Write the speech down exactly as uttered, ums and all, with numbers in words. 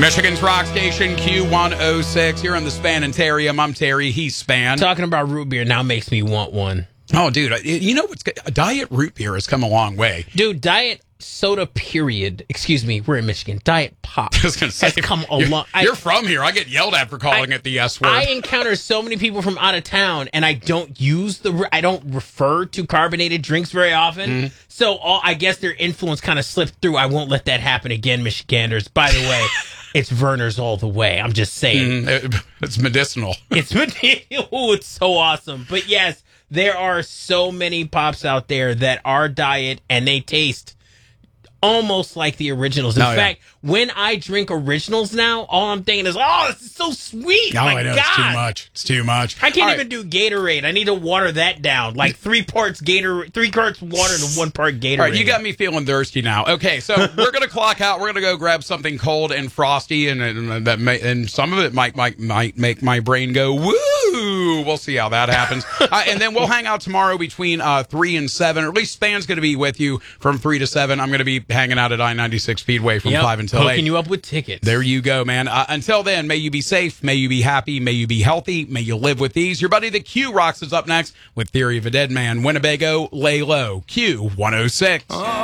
Michigan's rock station, Q one oh six. You're in the Spanitarium. I'm Terry. He's Span. Talking about root beer now makes me want one. Oh, dude. You know what's good? Diet root beer has come a long way. Dude, diet soda, period. Excuse me, we're in Michigan. Diet pop I was gonna say, has come a you're, long You're from here. I get yelled at for calling I, it the S word. I encounter so many people from out of town, and I don't use the, I don't refer to carbonated drinks very often. Mm. So all, I guess their influence kind of slipped through. I won't let that happen again, Michiganders. By the way, it's Verner's all the way. I'm just saying. Mm, it, it's medicinal. It's medicinal. Oh, it's so awesome. But yes, there are so many pops out there that are diet, and they taste almost like the originals. In oh, fact, yeah. when I drink originals now, all I'm thinking is, oh, this is so sweet. Oh, My I know. God. It's too much. It's too much. I can't all even right. do Gatorade. I need to water that down. Like three parts Gatorade, three parts water to one part Gatorade. All right, you got me feeling thirsty now. Okay, so we're going to clock out. We're going to go grab something cold and frosty, and, and that may, and some of it might, might, might make my brain go, woo! We'll see how that happens. uh, and then we'll hang out tomorrow between uh, three and seven, or at least Span's going to be with you from three to seven. I'm going to be hanging out at I ninety-six Speedway from yep, five until eight. Hooking you up with tickets. There you go, man. Uh, until then, may you be safe, may you be happy, may you be healthy, may you live with ease. Your buddy the Q Rocks is up next with Theory of a Dead Man. Winnebago, lay low. Q one oh six. Oh.